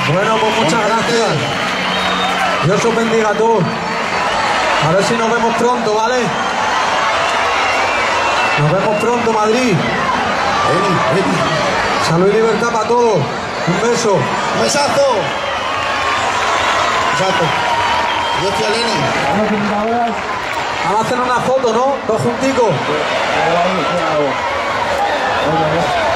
Bueno, pues muchas gracias. Dios os bendiga a todos. A ver si nos vemos pronto, ¿vale? Nos vemos pronto, Madrid. Salud y libertad para todos. Un beso. Un besazo. Exacto. Yo estoy a Lenin. Vamos a hacer una foto, ¿no? Todos junticos.